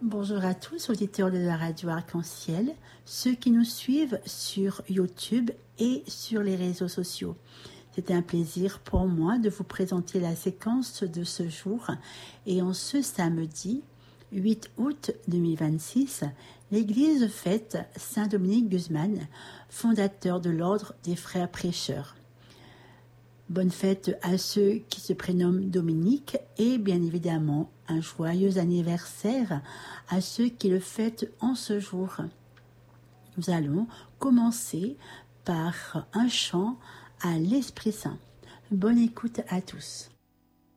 Bonjour à tous, auditeurs de la radio Arc-en-Ciel, ceux qui nous suivent sur YouTube et sur les réseaux sociaux. C'est un plaisir pour moi de vous présenter la séquence de ce jour. Et en ce samedi 8 août 2026, l'Église fête Saint Dominique Guzman, fondateur de l'Ordre des Frères Prêcheurs. Bonne fête à ceux qui se prénomment Dominique et bien évidemment un joyeux anniversaire à ceux qui le fêtent en ce jour. Nous allons commencer par un chant à l'Esprit Saint. Bonne écoute à tous.